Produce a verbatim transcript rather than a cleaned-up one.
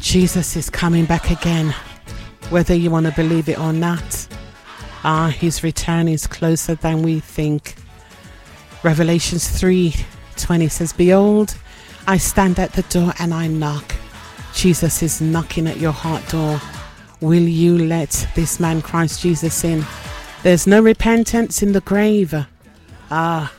Jesus is coming back again, whether you want to believe it or not. Ah, his return is closer than we think. Revelations three twenty says, behold, I stand at the door and I knock. Jesus is knocking at your heart door. Will you let this man Christ Jesus in? There's no repentance in the grave. Ah,